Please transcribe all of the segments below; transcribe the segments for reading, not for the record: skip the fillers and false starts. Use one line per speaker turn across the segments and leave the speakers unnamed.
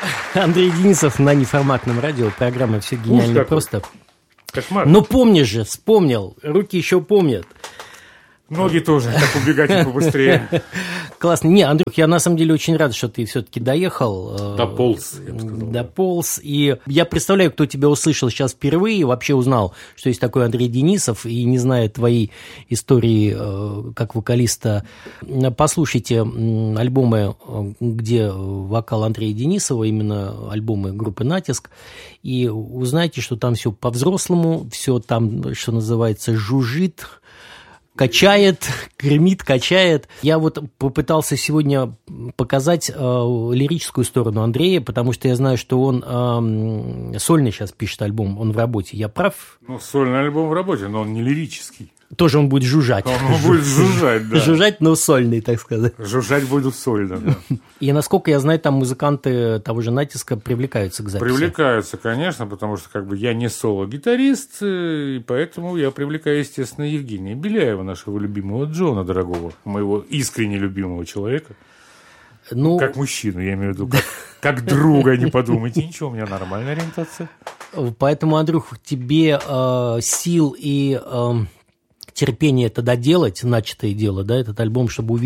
Андрей Денисов на неформатном радио. Программа «Все гениально просто».
Кошмар.
Ну, помнишь же, вспомнил. Руки еще помнят.
Ноги тоже, так убегать и побыстрее.
Классно. Не, Андрюх, я на самом деле очень рад, что ты все-таки доехал.
Дополз, я бы сказал.
Дополз. И я представляю, кто тебя услышал сейчас впервые и вообще узнал, что есть такой Андрей Денисов, и не зная твоей истории как вокалиста. Послушайте альбомы, где вокал Андрея Денисова, именно альбомы группы «Натиск», и узнайте, что там все по-взрослому, все там, что называется, жужжит, качает, гремит, качает. Я вот попытался сегодня показать лирическую сторону Андрея, потому что я знаю, что он сольный сейчас пишет альбом, он в работе. Я прав?
Ну, сольный альбом в работе, но он не лирический.
Тоже он будет жужжать.
Он будет жужжать, да.
Жужжать, но сольный, так сказать.
Жужжать будут сольно, да.
И, насколько я знаю, там музыканты того же «Натиска» привлекаются к записи.
Привлекаются, конечно, потому что как бы я не соло-гитарист, и поэтому я привлекаю, естественно, Евгения Беляева, нашего любимого Джона, дорогого, моего искренне любимого человека.
Ну,
как мужчину, я имею в виду, как друга, не подумайте, ничего, у меня нормальная ориентация.
Поэтому, Андрюх, тебе сил и терпение это доделать, начатое дело, да, этот альбом, чтобы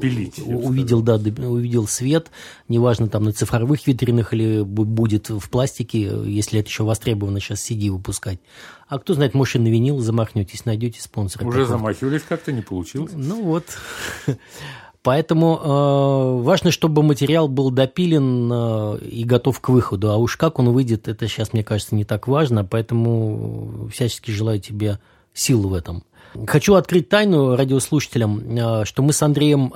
увидел свет, неважно, там на цифровых витринах или будет в пластике, если это еще востребовано сейчас CD выпускать. А кто знает, может, и на винил замахнетесь, найдете спонсора.
Уже замахивались, как-то не получилось.
Ну вот. Поэтому важно, чтобы материал был допилен и готов к выходу. А уж как он выйдет, это сейчас, мне кажется, не так важно. Поэтому всячески желаю тебе сил в этом. Хочу открыть тайну радиослушателям, что мы с Андреем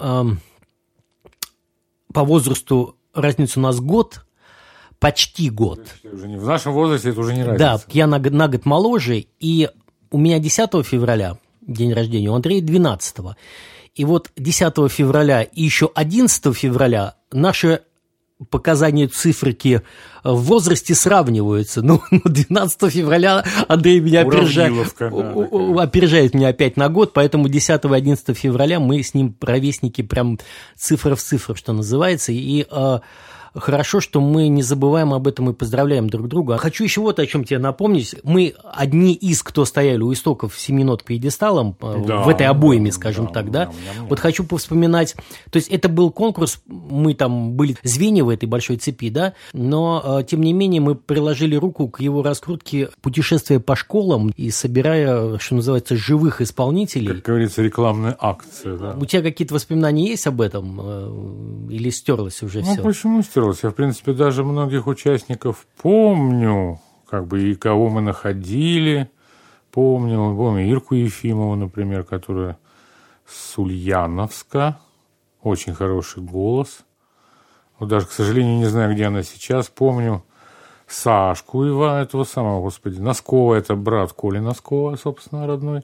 по возрасту, разница у нас год, почти год.
В нашем возрасте это уже не разница.
Да, я на год моложе, и у меня 10 февраля день рождения, у Андрея 12. И вот 10 февраля и еще 11 февраля наши показания циферки в возрасте сравниваются. Ну, 12 февраля Андрей меня опережает меня опять на год, поэтому 10 и 11 февраля мы с ним ровесники прям цифра в цифру, что называется, и хорошо, что мы не забываем об этом и поздравляем друг друга. Хочу еще вот о чем тебе напомнить. Мы одни из, кто стояли у истоков 7 нот пьедесталом, в этой обойме, скажем так, да? Вот хочу повспоминать. То есть это был конкурс, мы там были звенья в этой большой цепи, да? Но, тем не менее, мы приложили руку к его раскрутке путешествия по школам и собирая, что называется, живых исполнителей.
Как говорится, рекламная акция, да.
У тебя какие-то воспоминания есть об этом? Или стерлось уже все?
Ну, почему стерлось? Я, в принципе, даже многих участников помню, как бы и кого мы находили, помню Ирку Ефимову, например, которая с Ульяновска, очень хороший голос. Вот даже, к сожалению, не знаю, где она сейчас. Помню Сашку этого самого, господи, Носкова, это брат Коли Носкова, собственно, родной.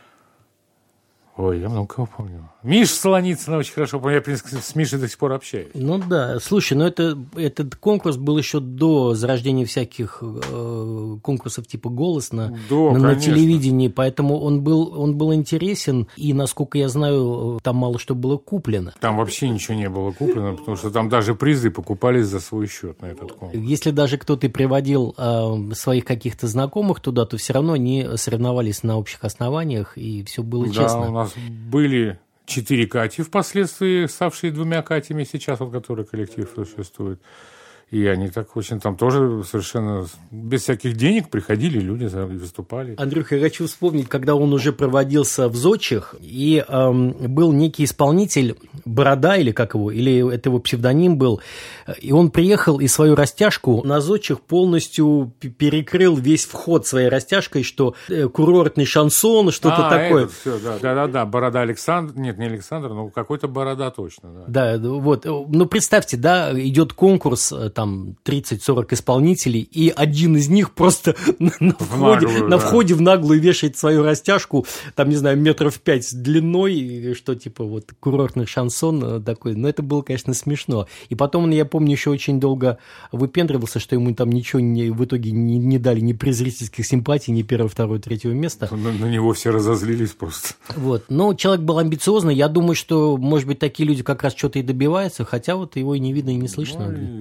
Ой, я много кого помню. Миша Солоницына очень хорошо помню. Я, в принципе, с Мишей до сих пор общаюсь.
Ну да. Слушай, ну этот конкурс был еще до зарождения всяких конкурсов типа «Голос» на телевидении, поэтому он был интересен, и, насколько я знаю, там мало что было куплено.
Там вообще ничего не было куплено, потому что там даже призы покупались за свой счет на этот конкурс.
Если даже кто-то приводил своих каких-то знакомых туда, то все равно они соревновались на общих основаниях, и все было честно.
Да, у нас были 4 Кати впоследствии, ставшие 2 Катями сейчас, вот который коллектив существует. И они так очень там тоже совершенно без всяких денег приходили, люди выступали.
Андрюха, я хочу вспомнить, когда он уже проводился в Зодчих, и был некий исполнитель, Борода или как его, или это его псевдоним был, и он приехал и свою растяжку на Зодчих полностью перекрыл весь вход своей растяжкой, что курортный шансон, что-то такое.
Это все, да, Борода Александр, нет, не Александр, но какой-то Борода точно.
Да, вот, ну представьте, да, идет конкурс, там 30-40 исполнителей, и один из них просто на входе в наглую вешает свою растяжку, там, не знаю, 5 метров длиной, что типа вот курортный шансон такой. Но это было, конечно, смешно. И потом, я помню, еще очень долго выпендривался, что ему там ничего в итоге не дали, ни приз зрительских симпатий, ни 1, 2, 3 места.
На него все разозлились просто.
Вот. Но человек был амбициозный. Я думаю, что, может быть, такие люди как раз что-то и добиваются, хотя вот его и не видно, и не слышно.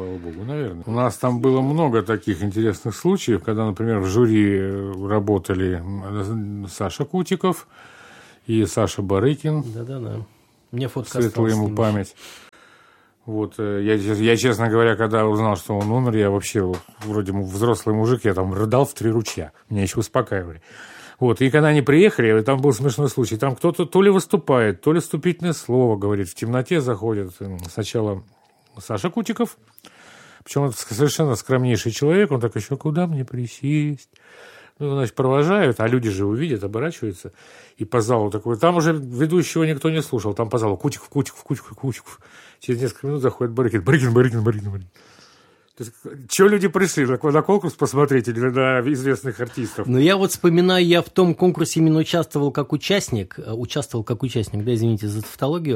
слава богу, наверное. У нас там было много таких интересных случаев, когда, например, в жюри работали Саша Кутиков и Саша Барыкин.
Да-да-да. У меня фотка
светлая ему память. Вот, я, честно говоря, когда узнал, что он умер, я вообще, вроде взрослый мужик, я там рыдал в 3 ручья. Меня еще успокаивали. Вот, и когда они приехали, там был смешной случай. Там кто-то то ли выступает, то ли вступительное слово говорит. В темноте заходит сначала Саша Кутиков, причем это совершенно скромнейший человек. Он так еще, куда мне присесть? Ну, значит, провожают, а люди же увидят, оборачиваются. И по залу такой... Там уже ведущего никто не слушал. Там по залу Кутиков, Кутиков, Кутиков, Кутиков. Через несколько минут заходит Барыкин. Барыкин. То есть, чего люди пришли? На конкурс посмотреть или на известных артистов?
Ну, я вот вспоминаю, я в том конкурсе именно участвовал как участник, да, извините за тавтологию,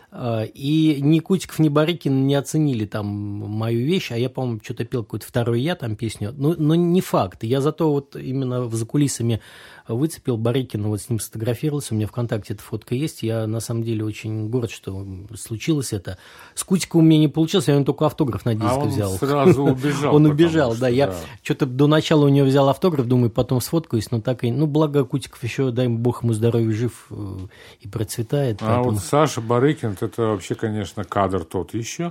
и ни Кутиков, ни Барыкин не оценили там мою вещь, а я, по-моему, что-то пел какую-то вторую я там песню, но не факт. Я зато вот именно за кулисами выцепил Барыкина, вот с ним сфотографировался, у меня ВКонтакте эта фотка есть, я на самом деле очень горд, что случилось это. С Кутиковым у меня не получилось, я ему только автограф на диск взял.
Он сразу убежал.
Он убежал, да, я что-то до начала у него взял автограф, думаю, потом сфоткаюсь, но так и... Ну, благо Кутиков еще, дай бог ему здоровья, жив и процветает.
А вот Саша Барыкин, это вообще, конечно, кадр тот еще.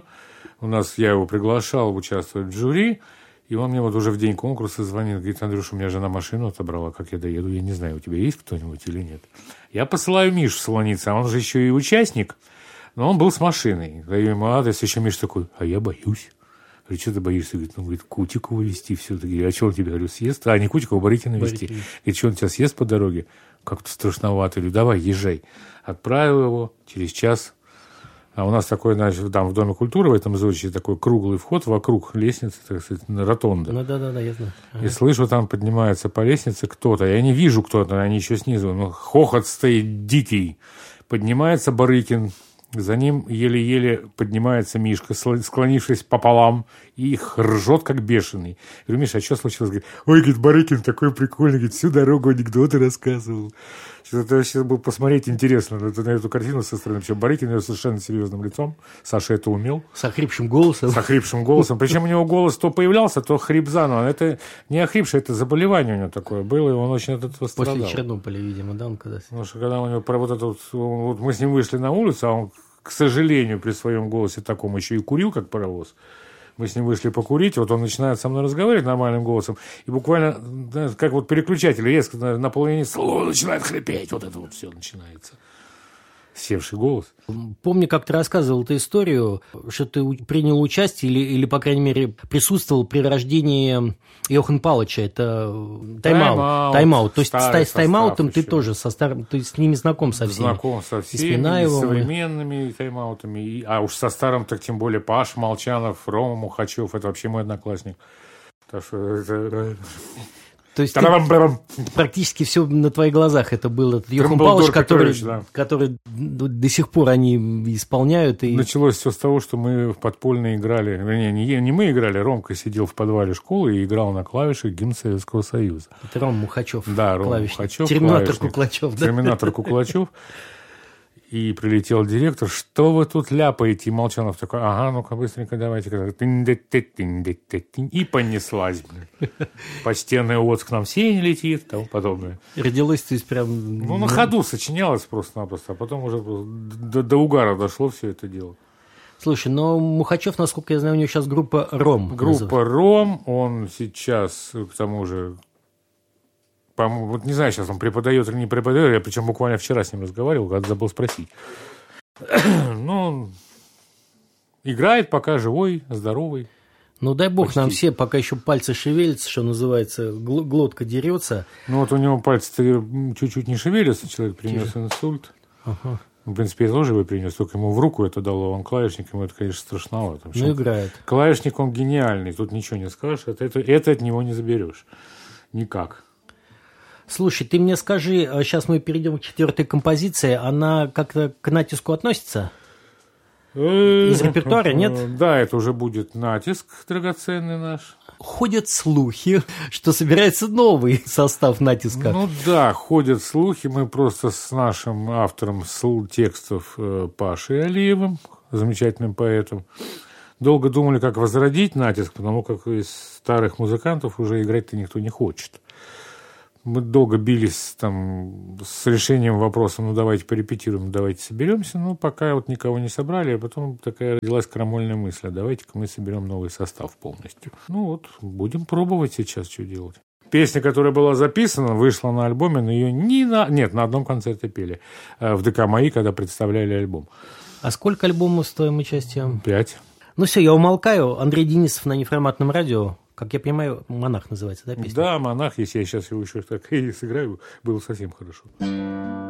Я его приглашал участвовать в жюри, и он мне вот уже в день конкурса звонит, говорит: Андрюша, у меня жена машину отобрала, как я доеду, я не знаю, у тебя есть кто-нибудь или нет. Я посылаю Мишу Солоница, он же еще и участник, но он был с машиной. Даю ему адрес, еще Миша такой: а я боюсь. Говорит: что ты боишься? Говорит, Кутикова везти все-таки. А что он тебя, говорю, съест? А, не Кутикова, Барыкина везти. Говорит, что он тебя съест по дороге? Как-то страшновато. Говорю, давай, езжай. Отправил его через час. А у нас такой, значит, там в Доме культуры, в этом зодчестве, такой круглый вход вокруг лестницы, так сказать, ротонда.
Ну да, я знаю.
И слышу, там поднимается по лестнице кто-то. Я не вижу кто-то, они еще снизу. Но хохот стоит дикий. Поднимается Барыкин. За ним еле-еле поднимается Мишка, склонившись пополам, и их ржет, как бешеный. Я говорю: Миша, а что случилось? Говорит: ой, говорит, Барыкин такой прикольный, говорит, всю дорогу анекдоты рассказывал. Это вообще было посмотреть интересно на эту картину со стороны. Причем Барыкин совершенно серьезным лицом. Саша это умел.
С охрипшим голосом.
Причем у него голос то появлялся, то хрип заново. Это не охрипшее, это заболевание у него такое было, и он очень от этого страдал.
После Чернобыля, видимо, да, он когда-то.
Потому что когда у него вот это вот мы с ним вышли на улицу, а он, к сожалению, при своем голосе таком еще и курил, как паровоз. Мы с ним вышли покурить, вот он начинает со мной разговаривать нормальным голосом, и буквально, да, как вот переключатель резко на половине слова начинает хрипеть, вот это вот все начинается. Севший голос.
Помню, как ты рассказывал эту историю, что ты принял участие или, по крайней мере, присутствовал при рождении Йохан Палыча. Это тайм-аут. То есть с тайм-аутом ты тоже ты с ними знаком со всеми.
Знаком со всеми, и с современными тайм-аутами. А уж со старым, так тем более Паш Молчанов, Рома Мухачев. Это вообще мой одноклассник. Так что это...
То есть практически все на твоих глазах это был этот Йохан Палыч, который до сих пор они исполняют. И...
Началось все с того, что мы подпольно играли. Не мы играли, Ромка сидел в подвале школы и играл на клавишах гимн Советского Союза.
Это Рома Мухачев.
Да, Рома Мухачев.
Терминатор Куклачев. Да?
Терминатор Куклачев. И прилетел директор: что вы тут ляпаете? И Молчанов такой: ага, ну-ка быстренько давайте. И понеслась. Почтенный ООЦ к нам сень летит, и тому подобное.
Родилось, то есть прям...
Ну, на ходу сочинялось просто-напросто, а потом уже до угара дошло все это дело.
Слушай, но Мухачев, насколько я знаю, у него сейчас группа «Ром».
Группа «Ром», он сейчас, к тому же... По-моему, вот не знаю, сейчас он преподает или не преподает. Я причем буквально вчера с ним разговаривал, когда забыл спросить. Ну, играет пока живой, здоровый.
Ну, дай бог почти. Нам все, пока еще пальцы шевелятся, что называется, глотка дерется.
Ну, вот у него пальцы чуть-чуть не шевелятся, человек принес инсульт.
Ага.
В принципе, я тоже его принес, только ему в руку это дало, он клавишник, ему это, конечно, страшновато.
Ну, играет.
Клавишник, он гениальный, тут ничего не скажешь, это от него не заберешь. Никак.
Слушай, ты мне скажи, сейчас мы перейдем к 4-й композиции, она как-то к натиску относится? Из репертуара, нет?
Да, это уже будет натиск драгоценный наш.
Ходят слухи, что собирается новый состав натиска.
Ну да, ходят слухи. Мы просто с нашим автором текстов Пашей Алиевым, замечательным поэтом, долго думали, как возродить натиск, потому как из старых музыкантов уже играть-то никто не хочет. Мы долго бились там с решением вопроса, ну, давайте порепетируем, давайте соберемся. Ну, пока вот никого не собрали, а потом такая родилась крамольная мысль, а давайте-ка мы соберем новый состав полностью. Ну, вот, будем пробовать сейчас, что делать. Песня, которая была записана, вышла на альбоме, но ее на одном концерте пели. В ДК «Мои», когда представляли альбом.
А сколько альбомов с твоим участием?
5.
Ну все, я умолкаю. Андрей Денисов на неформатном радио. Как я понимаю, «Монах» называется, да, песня?
Да, «Монах», если я сейчас его еще так и сыграю, было совсем хорошо.